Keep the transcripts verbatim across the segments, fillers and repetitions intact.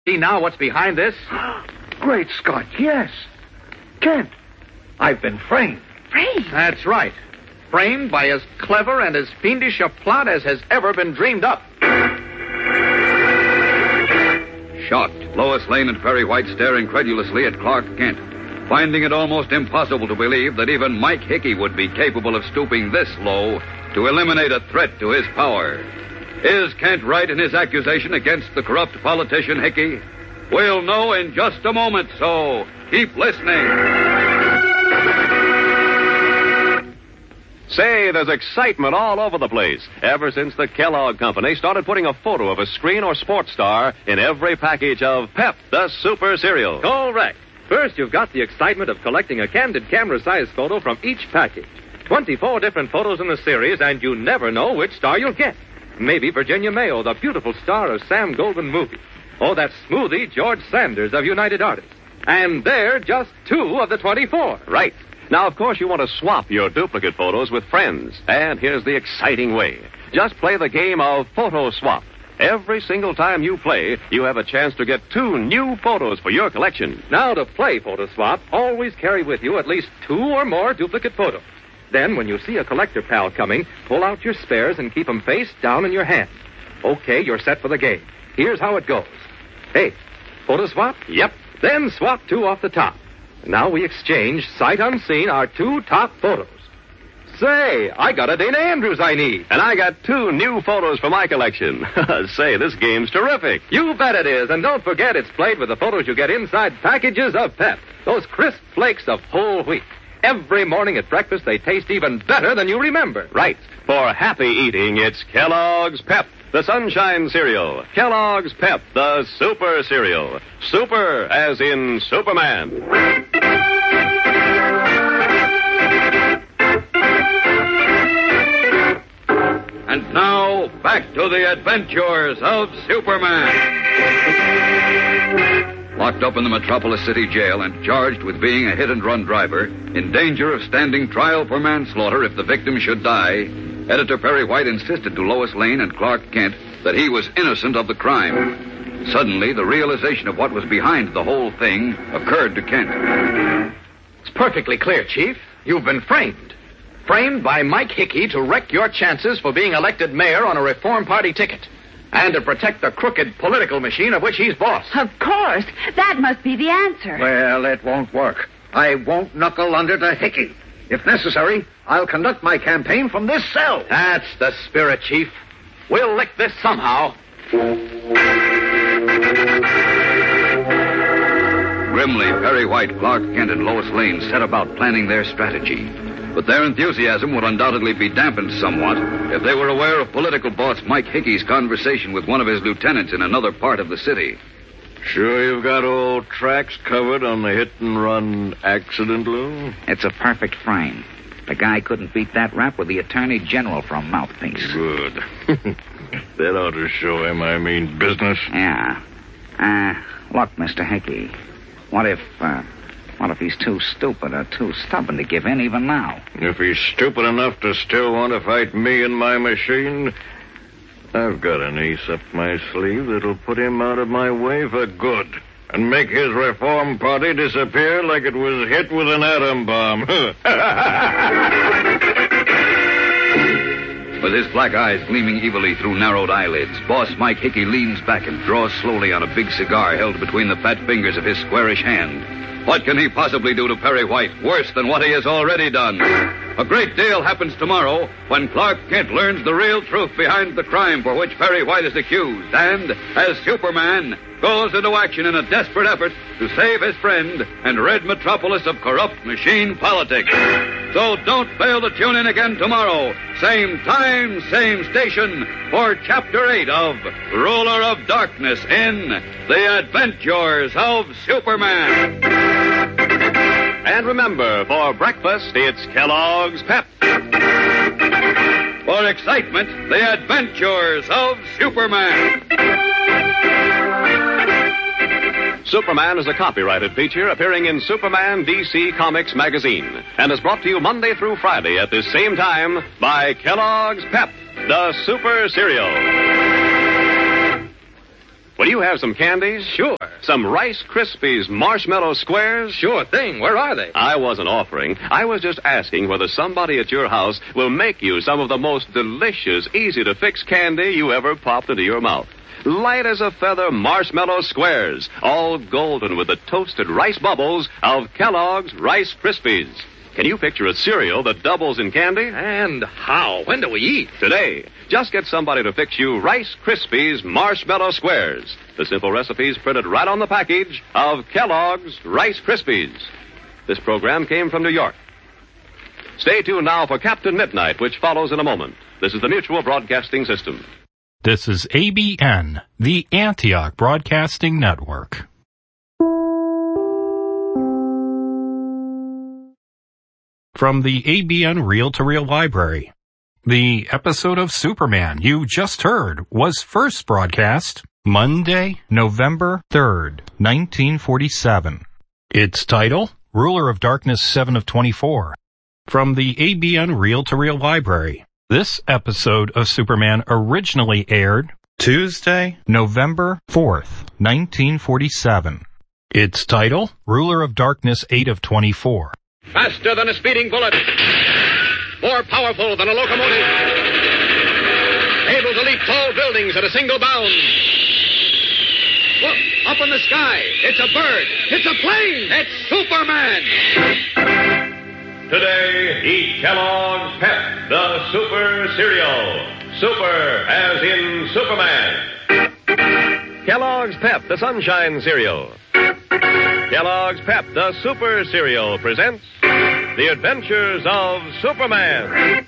See now what's behind this? Great Scott, yes. Kent, I've been framed. Framed? That's right. Framed by as clever and as fiendish a plot as has ever been dreamed up. Shocked, Lois Lane and Perry White stare incredulously at Clark Kent, finding it almost impossible to believe that even Mike Hickey would be capable of stooping this low to eliminate a threat to his power. Is Kent right in his accusation against the corrupt politician Hickey? We'll know in just a moment, so keep listening. Say, there's excitement all over the place ever since the Kellogg Company started putting a photo of a screen or sports star in every package of Pep, the Super Cereal. Correct. First, you've got the excitement of collecting a candid camera-size photo from each package. twenty-four different photos in the series, and you never know which star you'll get. Maybe Virginia Mayo, the beautiful star of Sam Goldwyn movie. Or that smoothie George Sanders of United Artists. And they're just two of the twenty-four. Right. Now, of course, you want to swap your duplicate photos with friends. And here's the exciting way. Just play the game of Photo Swap. Every single time you play, you have a chance to get two new photos for your collection. Now, to play Photo Swap, always carry with you at least two or more duplicate photos. Then, when you see a collector pal coming, pull out your spares and keep them face down in your hand. Okay, you're set for the game. Here's how it goes. Hey, Photo Swap? Yep. Then swap two off the top. Now we exchange, sight unseen, our two top photos. Say, I got a Dana Andrews I need. And I got two new photos for my collection. Say, this game's terrific. You bet it is. And don't forget, it's played with the photos you get inside packages of Pep. Those crisp flakes of whole wheat. Every morning at breakfast, they taste even better than you remember. Right. For happy eating, it's Kellogg's Pep, the Sunshine Cereal. Kellogg's Pep, the Super Cereal. Super as in Superman. And now, back to the adventures of Superman. Locked up in the Metropolis City Jail and charged with being a hit-and-run driver, in danger of standing trial for manslaughter if the victim should die, Editor Perry White insisted to Lois Lane and Clark Kent that he was innocent of the crime. Suddenly, the realization of what was behind the whole thing occurred to Kent. It's perfectly clear, Chief. You've been framed. Framed by Mike Hickey to wreck your chances for being elected mayor on a Reform Party ticket. And to protect the crooked political machine of which he's boss. Of course. That must be the answer. Well, it won't work. I won't knuckle under to Hickey. If necessary, I'll conduct my campaign from this cell. That's the spirit, Chief. We'll lick this somehow. Grimly, Perry White, Clark Kent, and Lois Lane set about planning their strategy. But their enthusiasm would undoubtedly be dampened somewhat if they were aware of political boss Mike Hickey's conversation with one of his lieutenants in another part of the city. Sure you've got all tracks covered on the hit-and-run accident, Lou? It's a perfect frame. The guy couldn't beat that rap with the Attorney General for a mouthpiece. Good. That ought to show him I mean business. Yeah. Uh, look, Mister Hickey, what if, uh... What if he's too stupid or too stubborn to give in even now? If he's stupid enough to still want to fight me and my machine, I've got an ace up my sleeve that'll put him out of my way for good and make his Reform Party disappear like it was hit with an atom bomb. With his black eyes gleaming evilly through narrowed eyelids, Boss Mike Hickey leans back and draws slowly on a big cigar held between the fat fingers of his squarish hand. What can he possibly do to Perry White worse than what he has already done? A great deal happens tomorrow when Clark Kent learns the real truth behind the crime for which Perry White is accused and, as Superman, goes into action in a desperate effort to save his friend and rid Metropolis of corrupt machine politics. So don't fail to tune in again tomorrow. Same time, same station for Chapter eight of Ruler of Darkness in The Adventures of Superman. And remember, for breakfast, it's Kellogg's Pep. For excitement, The Adventures of Superman. Superman is a copyrighted feature appearing in Superman D C Comics magazine and is brought to you Monday through Friday at this same time by Kellogg's Pep, the Super Cereal. Will you have some candies? Sure. Some Rice Krispies marshmallow squares? Sure thing. Where are they? I wasn't offering. I was just asking whether somebody at your house will make you some of the most delicious, easy-to-fix candy you ever popped into your mouth. Light as a feather marshmallow squares, all golden with the toasted rice bubbles of Kellogg's Rice Krispies. Can you picture a cereal that doubles in candy? And how? When do we eat? Today. Just get somebody to fix you Rice Krispies marshmallow squares. The simple recipes printed right on the package of Kellogg's Rice Krispies. This program came from New York. Stay tuned now for Captain Midnight, which follows in a moment. This is the Mutual Broadcasting System. This is A B N, the Antioch Broadcasting Network. From the A B N Reel-to-Reel Library. The episode of Superman you just heard was first broadcast Monday, November third, nineteen forty-seven. Its title, Ruler of Darkness seven of twenty-four. From the A B N Reel-to-Reel Library. This episode of Superman originally aired Tuesday, November fourth, nineteen forty-seven. Its title, Ruler of Darkness eight of twenty-four. Faster than a speeding bullet. More powerful than a locomotive. Able to leap tall buildings at a single bound. Look, up in the sky. It's a bird. It's a plane. It's Superman. Today, eat Kellogg's Pep, the Super Cereal. Super as in Superman. Kellogg's Pep, the Sunshine Cereal. Kellogg's Pep, the Super Cereal, presents The Adventures of Superman.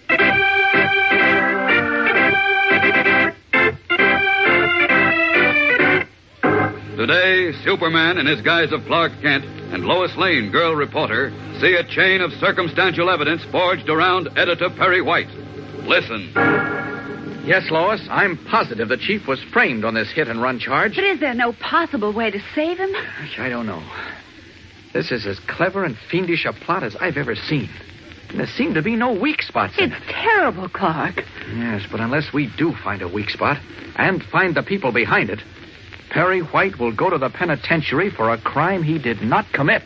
Today, Superman, in his guise of Clark Kent, and Lois Lane, girl reporter, see a chain of circumstantial evidence forged around Editor Perry White. Listen. Yes, Lois, I'm positive the chief was framed on this hit-and-run charge. But is there no possible way to save him? Gosh, I don't know. This is as clever and fiendish a plot as I've ever seen. And there seem to be no weak spots in It's it. terrible, Clark. Yes, but unless we do find a weak spot and find the people behind it, Perry White will go to the penitentiary for a crime he did not commit.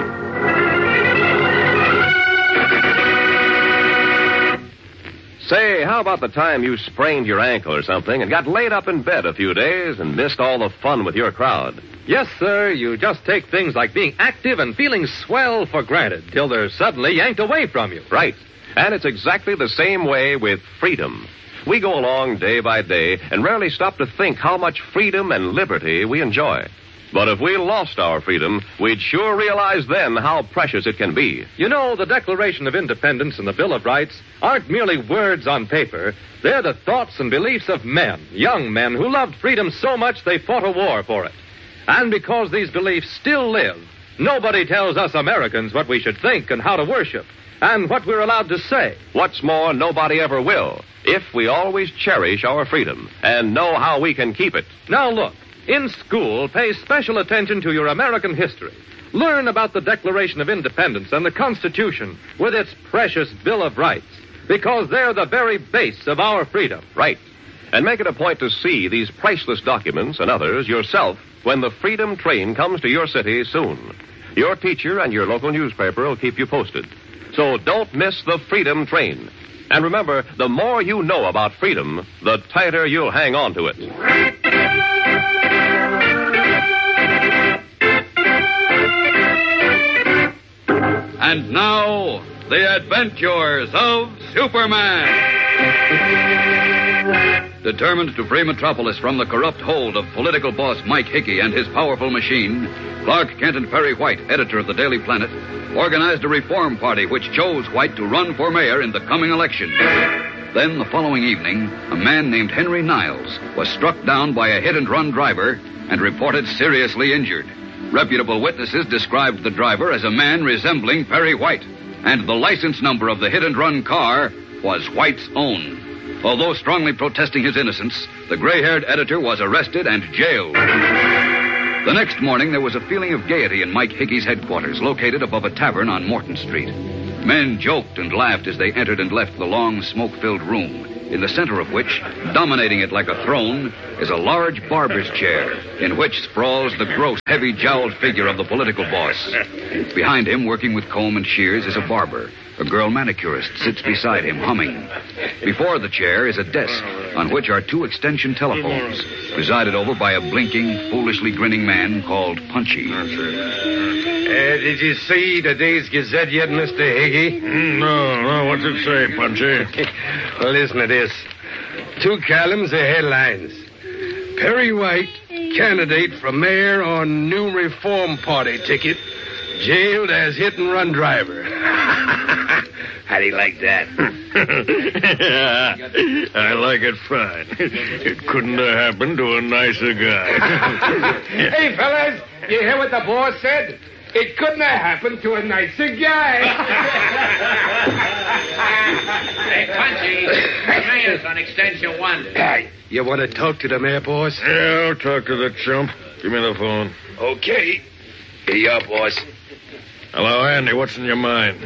Say, how about the time you sprained your ankle or something and got laid up in bed a few days and missed all the fun with your crowd? Yes, sir. You just take things like being active and feeling swell for granted till they're suddenly yanked away from you. Right. And it's exactly the same way with freedom. We go along day by day and rarely stop to think how much freedom and liberty we enjoy. But if we lost our freedom, we'd sure realize then how precious it can be. You know, the Declaration of Independence and the Bill of Rights aren't merely words on paper. They're the thoughts and beliefs of men, young men who loved freedom so much they fought a war for it. And because these beliefs still live, nobody tells us Americans what we should think and how to worship, and what we're allowed to say. What's more, nobody ever will, if we always cherish our freedom and know how we can keep it. Now look, in school, pay special attention to your American history. Learn about the Declaration of Independence and the Constitution with its precious Bill of Rights, because they're the very base of our freedom. Right. And make it a point to see these priceless documents and others yourself when the Freedom Train comes to your city soon. Your teacher and your local newspaper will keep you posted. So don't miss the Freedom Train. And remember, the more you know about freedom, the tighter you'll hang on to it. And now, the adventures of Superman. Determined to free Metropolis from the corrupt hold of political boss Mike Hickey and his powerful machine, Clark Kent and Perry White, editor of the Daily Planet, organized a reform party which chose White to run for mayor in the coming election. Then, the following evening, a man named Henry Niles was struck down by a hit-and-run driver and reported seriously injured. Reputable witnesses described the driver as a man resembling Perry White, and the license number of the hit-and-run car was White's own. Although strongly protesting his innocence, the gray-haired editor was arrested and jailed. The next morning, there was a feeling of gaiety in Mike Hickey's headquarters, located above a tavern on Morton Street. Men joked and laughed as they entered and left the long, smoke-filled room. in the center of which, dominating it like a throne, is a large barber's chair, in which sprawls the gross, heavy-jowled figure of the political boss. Behind him, working with comb and shears, is a barber. A girl manicurist sits beside him, humming. Before the chair is a desk, on which are two extension telephones, presided over by a blinking, foolishly grinning man called Punchy. Uh, did you see today's Gazette yet, Mister Higgy? Mm, no, no, what's it say, Punchy? Well, listen to this. Two columns of headlines. Perry White, candidate for mayor on new Reform Party ticket, jailed as hit-and-run driver. How do you like that? I like it fine. It couldn't have happened to a nicer guy. Hey, fellas, you hear what the boss said? It couldn't have happened to a nicer guy. Hey, Punchy, the mayor's on extension one. Hey, you want to talk to the mayor, boss? Yeah, I'll talk to the chump. Give me the phone. Okay. Here you are, boss. Hello, Andy. What's in your mind?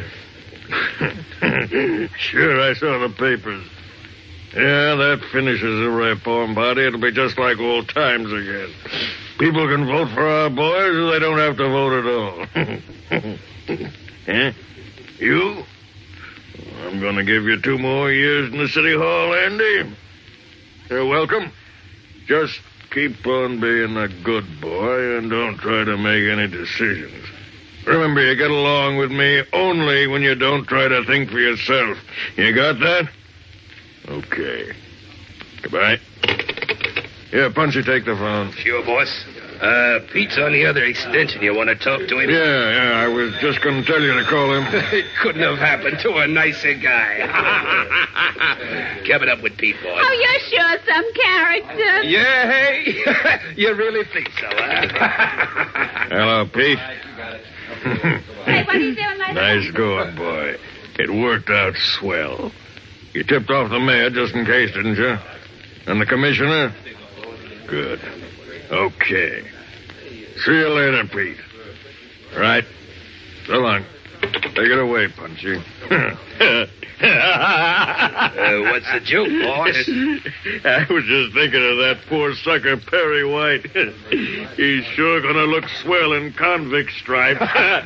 Sure, I saw the papers. Yeah, that finishes the Reform Party. It'll be just like old times again. People can vote for our boys, or they don't have to vote at all. Huh? You? I'm going to give you two more years in the City Hall, Andy. You're welcome. Just keep on being a good boy and don't try to make any decisions. Remember, you get along with me only when you don't try to think for yourself. You got that? Okay. Goodbye. Here, Punchy, take the phone. Sure, boss. Uh, Pete's on the other extension. You want to talk to him? Yeah, yeah, I was just going to tell you to call him. It couldn't have happened to a nicer guy. Give it up with Pete, boy. Oh, you're sure some character. Yeah, hey? You really think so, huh? Hello, Pete. Hey, what are you doing, my Nice going, boy. It worked out swell. You tipped off the mayor just in case, didn't you? And the commissioner? Good. Okay. See you later, Pete. Right. So long. Take it away, Punchy. uh, what's the joke, boss? I was just thinking of that poor sucker, Perry White. He's sure gonna look swell in convict stripes.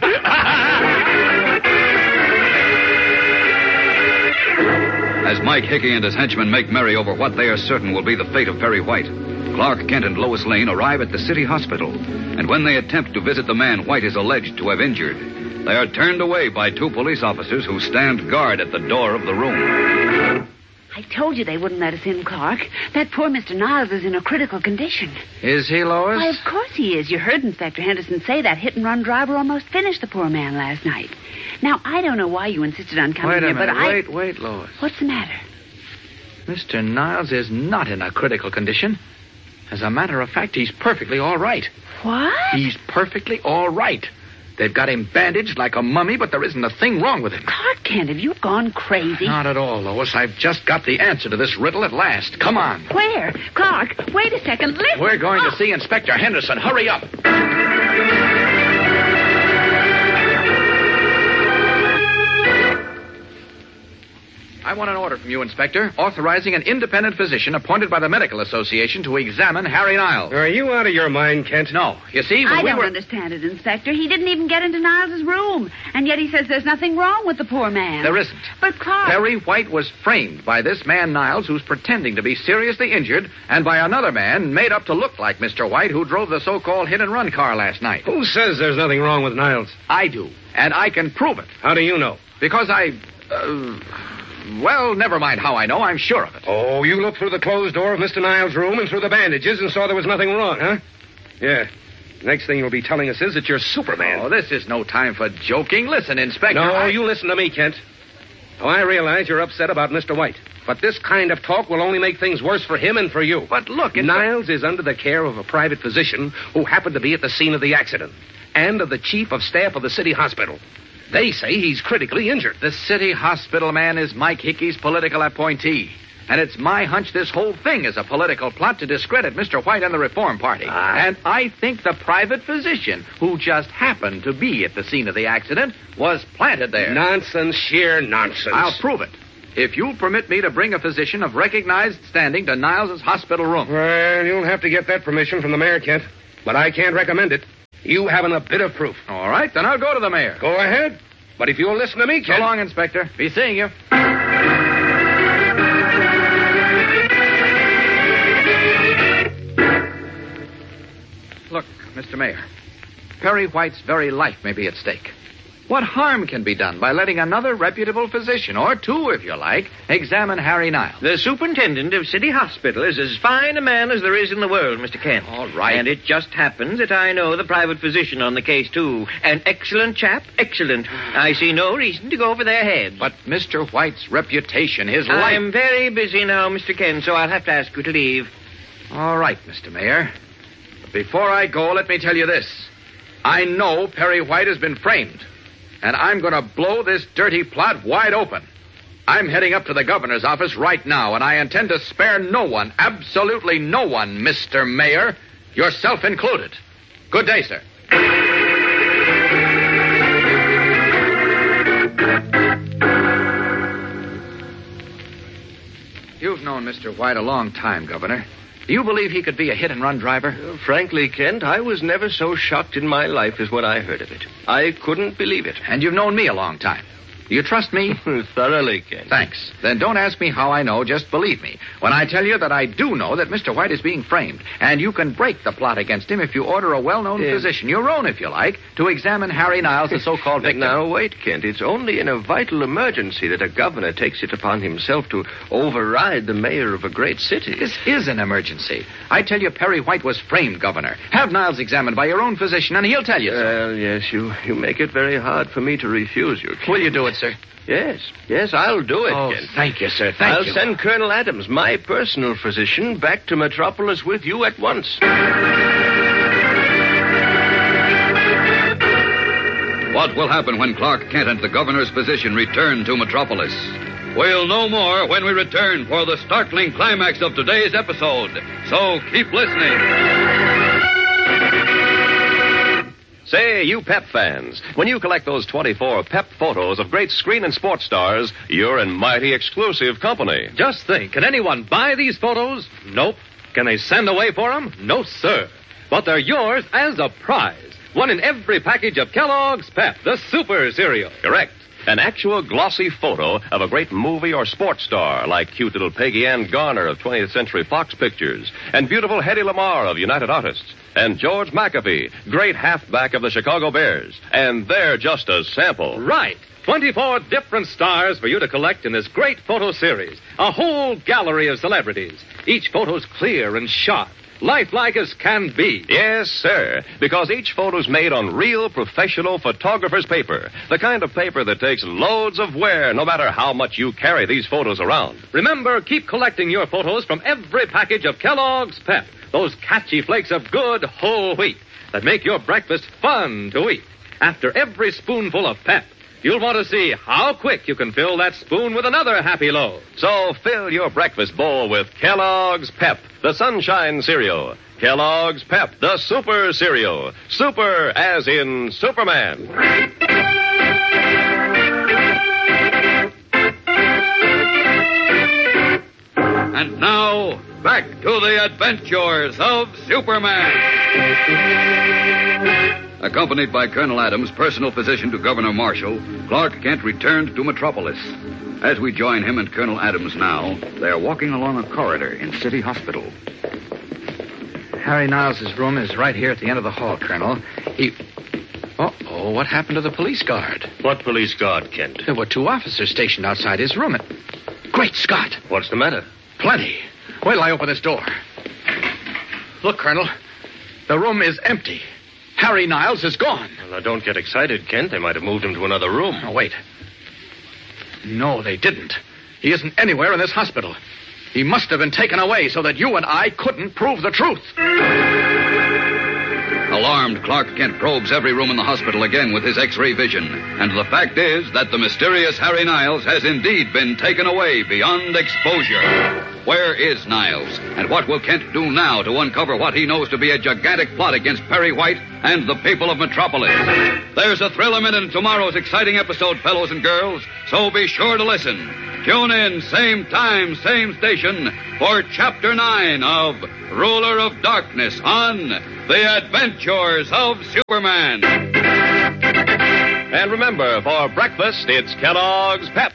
As Mike Hickey and his henchmen make merry over what they are certain will be the fate of Perry White, Clark Kent and Lois Lane arrive at the city hospital, and when they attempt to visit the man White is alleged to have injured, they are turned away by two police officers who stand guard at the door of the room. I told you they wouldn't let us in, Clark. That poor Mister Niles is in a critical condition. Is he, Lois? Why, of course he is. You heard Inspector Henderson say that hit-and-run driver almost finished the poor man last night. Now, I don't know why you insisted on coming Wait a here, minute. but I... Wait, wait, Lois. What's the matter? Mister Niles is not in a critical condition. As a matter of fact, he's perfectly all right. What? He's perfectly all right. They've got him bandaged like a mummy, but there isn't a thing wrong with him. Clark Kent, have you gone crazy? Not at all, Lois. I've just got the answer to this riddle at last. Come on. Where? Clark, wait a second. Listen. We're going oh. to see Inspector Henderson. Hurry up. I want an order from you, Inspector, authorizing an independent physician appointed by the Medical Association to examine Harry Niles. Are you out of your mind, Kent? No. You see, when I we don't were... understand it, Inspector. He didn't even get into Niles' room, and yet he says there's nothing wrong with the poor man. There isn't. But Clark... Perry White was framed by this man Niles, who's pretending to be seriously injured, and by another man made up to look like Mister White, who drove the so-called hit-and-run car last night. Who says there's nothing wrong with Niles? I do, and I can prove it. How do you know? Because I... Uh, well, never mind how I know. I'm sure of it. Oh, you looked through the closed door of Mister Niles' room and through the bandages and saw there was nothing wrong, huh? Yeah. Next thing you'll be telling us is that you're Superman. Oh, this is no time for joking. Listen, Inspector. No, I... you listen to me, Kent. Oh, I realize you're upset about Mister White. But this kind of talk will only make things worse for him and for you. But look, it's... Niles is under the care of a private physician who happened to be at the scene of the accident and of the chief of staff of the city hospital. They say he's critically injured. The city hospital man is Mike Hickey's political appointee. And it's my hunch this whole thing is a political plot to discredit Mister White and the Reform Party. Ah. And I think the private physician, who just happened to be at the scene of the accident, was planted there. Nonsense, sheer nonsense. I'll prove it. if you'll permit me to bring a physician of recognized standing to Niles' hospital room. Well, you'll have to get that permission from the mayor, Kent. But I can't recommend it. You haven't a bit of proof. All right, then I'll go to the mayor. Go ahead. But if you'll listen to me, Kent... So long, Inspector. Be seeing you. Look, Mister Mayor, Perry White's very life may be at stake. What harm can be done by letting another reputable physician, or two if you like, examine Harry Niles? The superintendent of City Hospital is as fine a man as there is in the world, Mister Kent. All right. And it just happens that I know the private physician on the case, too. An excellent chap, excellent. I see no reason to go over their heads. But Mister White's reputation, his life... I'm very busy now, Mister Kent, so I'll have to ask you to leave. All right, Mister Mayor. But before I go, let me tell you this. I know Perry White has been framed. And I'm going to blow this dirty plot wide open. I'm heading up to the governor's office right now, and I intend to spare no one, absolutely no one, Mister Mayor, yourself included. Good day, sir. You've known Mister White a long time, Governor. Do you believe he could be a hit-and-run driver? Uh, frankly, Kent, I was never so shocked in my life as when I heard of it. I couldn't believe it. And you've known me a long time. Do you trust me? Thoroughly, Kent. Thanks. Then don't ask me how I know, just believe me. When I tell you that I do know that Mister White is being framed, and you can break the plot against him if you order a well-known Yeah. physician, your own if you like, to examine Harry Niles, the so-called victim. Now, wait, Kent. It's only in a vital emergency that a governor takes it upon himself to override the mayor of a great city. This is an emergency. I tell you, Perry White was framed, Governor. Have Niles examined by your own physician, and he'll tell you so. Well, yes, you, you make it very hard for me to refuse you, Kent. Will you do it, sir? Yes, yes, I'll do it, Oh, Kent. thank you, sir. Thank I'll you. send Colonel Adams, my personal physician, back to Metropolis with you at once. What will happen when Clark Kent and the governor's physician return to Metropolis? We'll know more when we return for the startling climax of today's episode. So keep listening. Say, you Pep fans, when you collect those twenty-four Pep photos of great screen and sports stars, you're in mighty exclusive company. Just think, can anyone buy these photos? Nope. Can they send away for them? No, sir. But they're yours as a prize. One in every package of Kellogg's Pep, the super cereal. Correct. An actual glossy photo of a great movie or sports star like cute little Peggy Ann Garner of twentieth Century Fox Pictures and beautiful Hedy Lamarr of United Artists and George McAfee, great halfback of the Chicago Bears. And they're just a sample. Right. twenty-four different stars for you to collect in this great photo series. A whole gallery of celebrities. Each photo's clear and sharp. Lifelike as can be. Yes, sir, because each photo's made on real professional photographer's paper. The kind of paper that takes loads of wear, no matter how much you carry these photos around. Remember, keep collecting your photos from every package of Kellogg's Pep. Those catchy flakes of good whole wheat that make your breakfast fun to eat. After every spoonful of Pep, you'll want to see how quick you can fill that spoon with another happy load. So fill your breakfast bowl with Kellogg's Pep, the Sunshine Cereal. Kellogg's Pep, the Super Cereal. Super as in Superman. And now, back to the adventures of Superman. Accompanied by Colonel Adams, personal physician to Governor Marshall, Clark Kent returned to Metropolis. As we join him and Colonel Adams now, they are walking along a corridor in City Hospital. Harry Niles' room is right here at the end of the hall, Colonel. He... Uh-oh, what happened to the police guard? What police guard, Kent? There were two officers stationed outside his room. Great Scott! What's the matter? Plenty. Wait till I open this door. Look, Colonel. The room is empty. Harry Niles is gone. Well, now, don't get excited, Kent. They might have moved him to another room. Oh, wait. No, they didn't. He isn't anywhere in this hospital. He must have been taken away so that you and I couldn't prove the truth. Alarmed, Clark Kent probes every room in the hospital again with his X-ray vision. And the fact is that the mysterious Harry Niles has indeed been taken away beyond exposure. Where is Niles? And what will Kent do now to uncover what he knows to be a gigantic plot against Perry White and the people of Metropolis? There's a thrill a minute in tomorrow's exciting episode, fellows and girls, so be sure to listen. Tune in, same time, same station, for Chapter nine of Ruler of Darkness on The Adventures of Superman. And remember, for breakfast, it's Kellogg's Pep.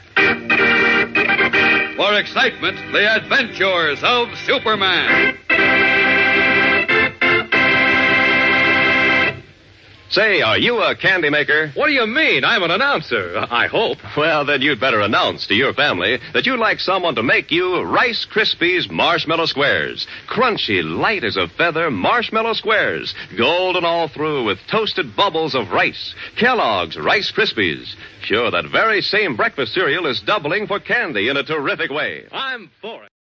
For excitement, The Adventures of Superman. Say, are you a candy maker? What do you mean? I'm an announcer. I hope. Well, then you'd better announce to your family that you'd like someone to make you Rice Krispies Marshmallow Squares. Crunchy, light as a feather marshmallow squares. Golden all through with toasted bubbles of rice. Kellogg's Rice Krispies. Sure, that very same breakfast cereal is doubling for candy in a terrific way. I'm for it.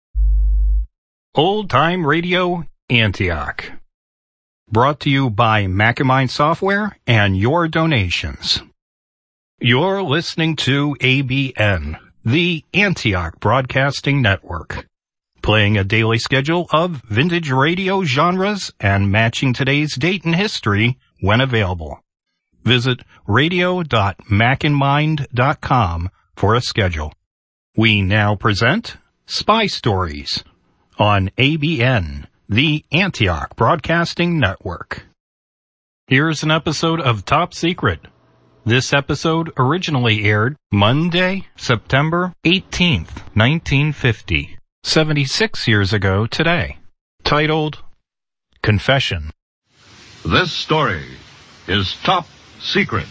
Old Time Radio, Antioch. Brought to you by Macamind Software and your donations. You're listening to A B N, the Antioch Broadcasting Network, playing a daily schedule of vintage radio genres and matching today's date in history when available. Visit radio dot macandmind dot com for a schedule. We now present Spy Stories on A B N, the Antioch Broadcasting Network. Here's an episode of Top Secret. This episode originally aired Monday, September eighteenth, nineteen fifty, seventy-six years ago today, titled Confession. This story is Top Secret.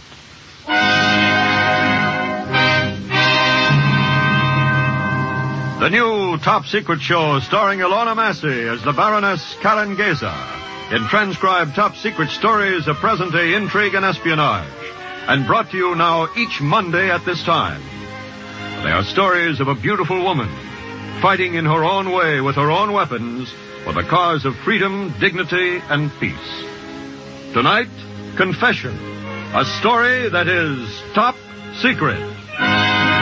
The new Top Secret show starring Ilona Massey as the Baroness Karen Geza. In transcribed Top Secret stories of present-day intrigue and espionage. And brought to you now each Monday at this time. They are stories of a beautiful woman fighting in her own way with her own weapons for the cause of freedom, dignity, and peace. Tonight, Confession, a story that is top secret.